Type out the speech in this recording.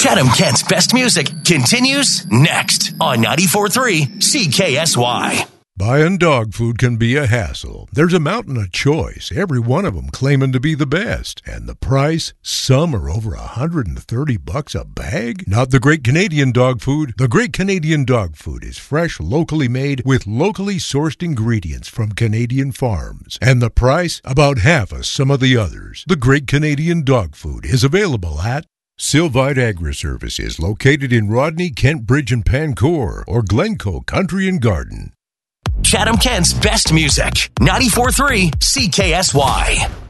Chatham Kent's best music continues next on 94.3 CKSY. Buying dog food can be a hassle. There's a mountain of choice, every one of them claiming to be the best. And the price? Some are over $130 a bag? Not the Great Canadian Dog Food. The Great Canadian Dog Food is fresh, locally made, with locally sourced ingredients from Canadian farms. And the price? About half of some of the others. The Great Canadian Dog Food is available at Sylvite Agri-Services, located in Rodney, Kent Bridge and Pancourt, or Glencoe Country and Garden. Chatham Kent's best music, 94.3 CKSY.